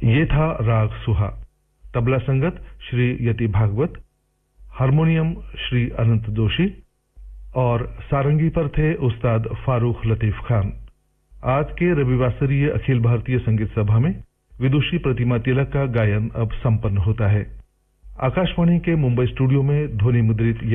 ये था राग सुहा। तबला संगत श्री यति भागवत, हारमोनियम श्री अनंत जोशी और सारंगी पर थे उस्ताद फारूक लतीफ खान। आज के रविवासरीय अखिल भारतीय संगीत सभा में विदुषी प्रतिमा तिलक का गायन अब संपन्न होता है। आकाशवाणी के मुंबई स्टूडियो में ध्वनि मुद्रित